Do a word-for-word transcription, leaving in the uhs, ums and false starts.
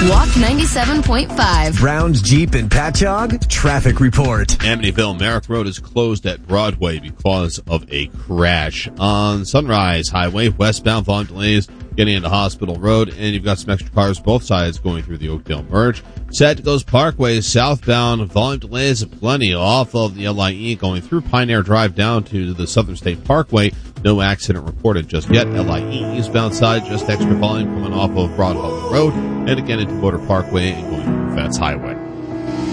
Walk ninety-seven point five. Brown's Jeep and Patchogue traffic report. Amityville Merrick Road is closed at Broadway because of a crash. On Sunrise Highway, westbound volume delays getting into Hospital Road, and you've got some extra cars both sides going through the Oakdale Merge. Santikos Parkway, southbound volume delays plenty off of the L I E going through Pioneer Drive down to the Southern State Parkway. No accident reported just yet. L I E eastbound side, just extra volume coming off of Broad Hollow Road, and again into Motor Parkway and going through Fats Highway.